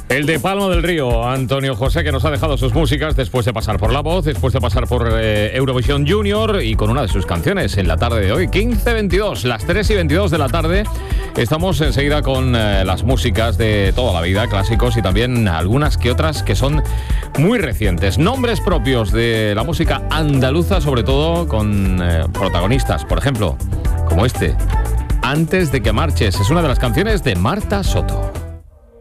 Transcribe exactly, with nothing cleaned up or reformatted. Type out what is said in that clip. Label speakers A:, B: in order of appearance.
A: El de Palma del Río, Antonio José, que nos ha dejado sus músicas después de pasar por La Voz, después de pasar por eh, Eurovisión Junior y con una de sus canciones en la tarde de hoy, quince veintidós, las tres y veintidós de la tarde. Estamos enseguida con eh, las músicas de toda la vida, clásicos y también algunas que otras que son muy recientes. Nombres propios de la música andaluza, sobre todo con eh, protagonistas, por ejemplo, como este, Antes de que marches. Es una de las canciones de Marta Soto.